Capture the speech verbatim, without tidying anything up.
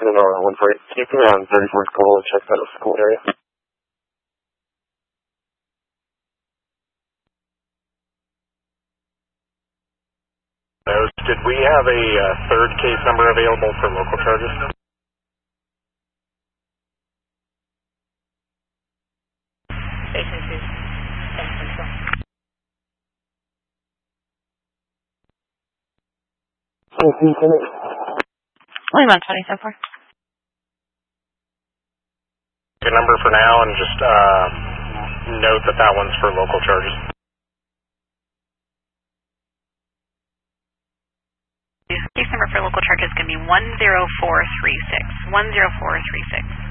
in an R one forty. Can you come around thirty-fourth Goal and check that school area? Those, did we have a uh, third case number available for local charges? Station two. Lima twenty-seven four. Good number for now, and just uh, note that that one's for local charges. Case number for local charges is going to be one zero four three six. one zero four three six.